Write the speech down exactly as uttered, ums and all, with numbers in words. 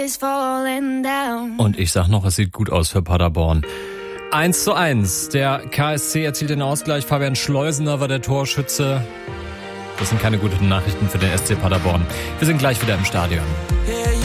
Und ich sag noch, es sieht gut aus für Paderborn. eins zu eins. Der K S C erzielt den Ausgleich. Fabian Schleusener war der Torschütze. Das sind keine guten Nachrichten für den S C Paderborn. Wir sind gleich wieder im Stadion.